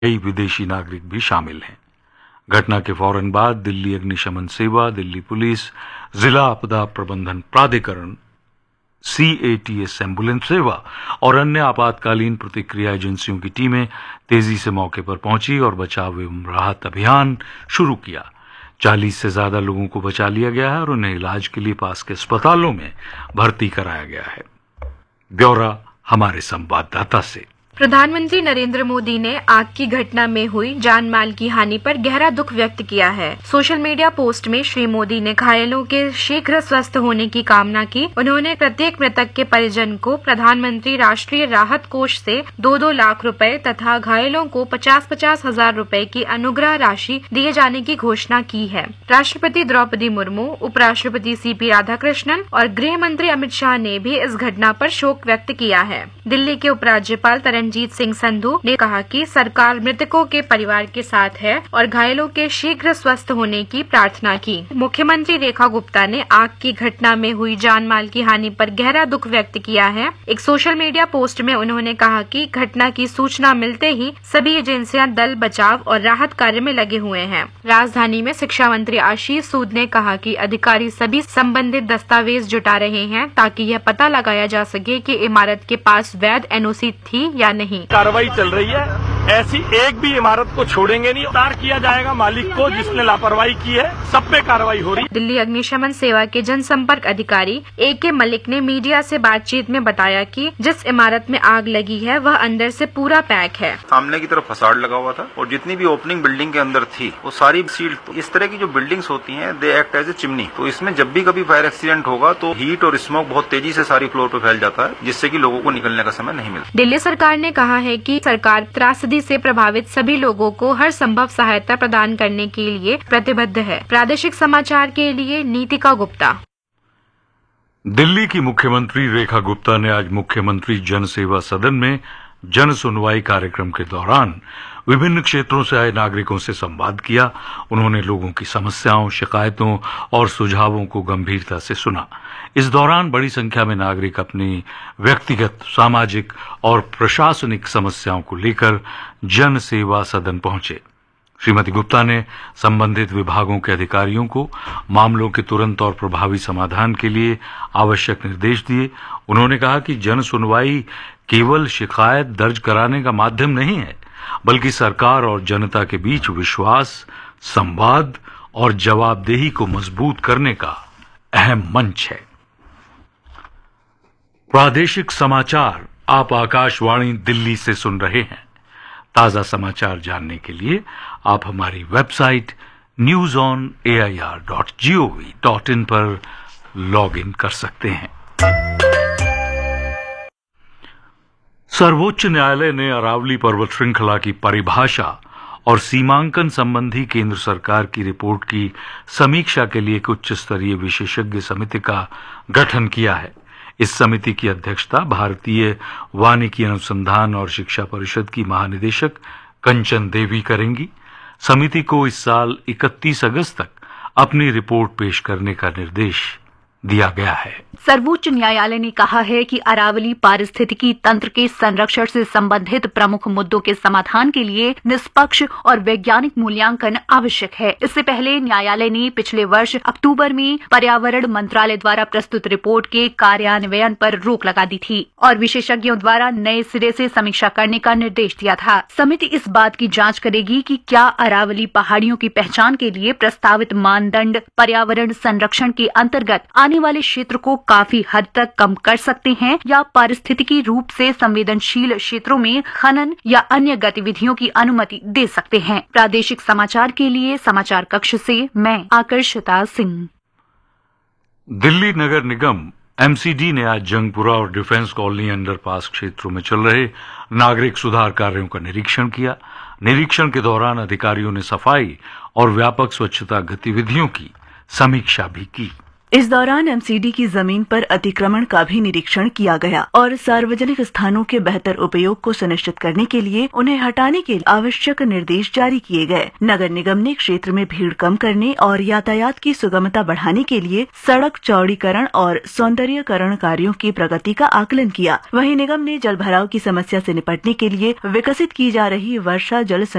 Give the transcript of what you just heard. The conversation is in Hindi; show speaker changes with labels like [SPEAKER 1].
[SPEAKER 1] कई विदेशी नागरिक भी शामिल हैं। घटना के फौरन बाद दिल्ली अग्निशमन सेवा, दिल्ली पुलिस, जिला आपदा प्रबंधन प्राधिकरण, CATS एम्बुलेंस सेवा और अन्य आपातकालीन प्रतिक्रिया एजेंसियों की टीमें तेजी से मौके पर पहुंची और बचाव एवं राहत अभियान शुरू किया। 40 से ज्यादा लोगों को बचा लिया गया है और उन्हें इलाज के लिए पास के अस्पतालों में भर्ती कराया गया है। ब्यौरा हमारे संवाददाता से।
[SPEAKER 2] प्रधानमंत्री नरेंद्र मोदी ने आग की घटना में हुई जान माल की हानि पर गहरा दुख व्यक्त किया है। सोशल मीडिया पोस्ट में श्री मोदी ने घायलों के शीघ्र स्वस्थ होने की कामना की। उन्होंने प्रत्येक मृतक के परिजन को प्रधानमंत्री राष्ट्रीय राहत कोष से 2-2 लाख रुपए तथा घायलों को 50-50 हजार रुपए की अनुग्रह राशि दिए जाने की घोषणा की है। राष्ट्रपति द्रौपदी मुर्मू, उपराष्ट्रपति CP राधाकृष्णन और गृह मंत्री अमित शाह ने भी इस घटना पर शोक व्यक्त किया है। दिल्ली के उपराज्यपाल रणजीत सिंह संधू ने कहा कि सरकार मृतकों के परिवार के साथ है और घायलों के शीघ्र स्वस्थ होने की प्रार्थना की। मुख्यमंत्री रेखा गुप्ता ने आग की घटना में हुई जान माल की हानि पर गहरा दुख व्यक्त किया है। एक सोशल मीडिया पोस्ट में उन्होंने कहा कि घटना की सूचना मिलते ही सभी एजेंसियां दल बचाव और राहत कार्य में लगे हुए हैं। राजधानी में शिक्षा मंत्री आशीष सूद ने कहा कि अधिकारी सभी संबंधित दस्तावेज जुटा रहे हैं ताकि यह पता लगाया जा सके कि इमारत के पास वैध NOC थी या नहीं।
[SPEAKER 3] कार्रवाई चल रही है, ऐसी एक भी इमारत को छोड़ेंगे नहीं। गिरफ्तार किया जाएगा मालिक को जिसने लापरवाही की है। सब पे कार्रवाई हो रही है।
[SPEAKER 2] दिल्ली अग्निशमन सेवा के जनसंपर्क अधिकारी AK मलिक ने मीडिया से बातचीत में बताया कि जिस इमारत में आग लगी है वह अंदर से पूरा पैक है।
[SPEAKER 4] सामने की तरफ फसाड लगा हुआ था और जितनी भी ओपनिंग बिल्डिंग के अंदर थी वो सारी सील्ड। तो इस तरह की जो बिल्डिंग्स होती हैं they act as a chimney. तो इसमें जब भी कभी फायर एक्सीडेंट होगा तो हीट और स्मोक बहुत तेजी से सारी फ्लोर पे फैल जाता है, जिससे कि लोगों को निकलने का समय नहीं मिलता।
[SPEAKER 2] दिल्ली सरकार ने कहा है कि सरकार त्रासदी से प्रभावित सभी लोगों को हर संभव सहायता प्रदान करने के लिए प्रतिबद्ध है। प्रादेशिक समाचार के लिए नीतिका गुप्ता।
[SPEAKER 1] दिल्ली की मुख्यमंत्री रेखा गुप्ता ने आज मुख्यमंत्री जन सेवा सदन में जन सुनवाई कार्यक्रम के दौरान विभिन्न क्षेत्रों से आए नागरिकों से संवाद किया। उन्होंने लोगों की समस्याओं, शिकायतों और सुझावों को गंभीरता से सुना। इस दौरान बड़ी संख्या में नागरिक अपनी व्यक्तिगत, सामाजिक और प्रशासनिक समस्याओं को लेकर जन सेवा सदन पहुंचे। श्रीमती गुप्ता ने संबंधित विभागों के अधिकारियों को मामलों के तुरंत और प्रभावी समाधान के लिए आवश्यक निर्देश दिए। उन्होंने कहा कि जन सुनवाई केवल शिकायत दर्ज कराने का माध्यम नहीं है, बल्कि सरकार और जनता के बीच विश्वास, संवाद और जवाबदेही को मजबूत करने का अहम मंच है। प्रादेशिक समाचार आप आकाशवाणी दिल्ली से सुन रहे हैं। ताजा समाचार जानने के लिए आप हमारी वेबसाइट newsonair.gov.in पर लॉग इन कर सकते हैं। सर्वोच्च न्यायालय ने अरावली पर्वत श्रृंखला की परिभाषा और सीमांकन संबंधी केंद्र सरकार की रिपोर्ट की समीक्षा के लिए एक उच्च स्तरीय विशेषज्ञ समिति का गठन किया है। इस समिति की अध्यक्षता भारतीय वानिकी अनुसंधान और शिक्षा परिषद की महानिदेशक कंचन देवी करेंगी। समिति को इस साल 31 अगस्त तक अपनी रिपोर्ट पेश करने का निर्देश दिया गया है।
[SPEAKER 5] सर्वोच्च न्यायालय ने कहा है कि अरावली पारिस्थितिकी तंत्र के संरक्षण से संबंधित प्रमुख मुद्दों के समाधान के लिए निष्पक्ष और वैज्ञानिक मूल्यांकन आवश्यक है। इससे पहले न्यायालय ने पिछले वर्ष अक्टूबर में पर्यावरण मंत्रालय द्वारा प्रस्तुत रिपोर्ट के कार्यान्वयन पर रोक लगा दी थी और विशेषज्ञों द्वारा नए सिरे से समीक्षा करने का निर्देश दिया था। समिति इस बात की जांच करेगी कि क्या अरावली पहाड़ियों की पहचान के लिए प्रस्तावित मानदंड पर्यावरण संरक्षण के अंतर्गत आने वाले क्षेत्र को काफी हद तक कम कर सकते हैं या पारिस्थितिकी रूप से संवेदनशील क्षेत्रों में खनन या अन्य गतिविधियों की अनुमति दे सकते हैं। प्रादेशिक समाचार के लिए समाचार कक्ष से मैं आकर्षिता सिंह।
[SPEAKER 1] दिल्ली नगर निगम MCD ने आज जंगपुरा और डिफेंस कॉलोनी अंडरपास क्षेत्रों में चल रहे नागरिक सुधार कार्यों का निरीक्षण किया। निरीक्षण के दौरान अधिकारियों ने सफाई और व्यापक स्वच्छता गतिविधियों की समीक्षा भी की।
[SPEAKER 6] इस दौरान एमसीडी की जमीन पर अतिक्रमण का भी निरीक्षण किया गया और सार्वजनिक स्थानों के बेहतर उपयोग को सुनिश्चित करने के लिए उन्हें हटाने के आवश्यक निर्देश जारी किए गए। नगर निगम ने क्षेत्र में भीड़ कम करने और यातायात की सुगमता बढ़ाने के लिए सड़क चौड़ीकरण और सौंदर्यीकरण कार्यों की प्रगति का आकलन किया। वहीं निगम ने जल भराव की समस्या से निपटने के लिए विकसित की जा रही वर्षा जल